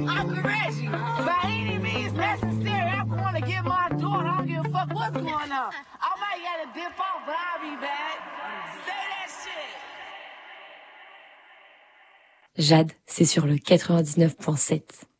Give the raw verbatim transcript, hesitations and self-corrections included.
Uncle Reggie, by any means necessary, I want to get my daughter. I don't give a fuck what's going on. I might gotta dip off, but I'll be back. Say that shit. Jade, c'est sur le quatre-vingt-dix-neuf point sept.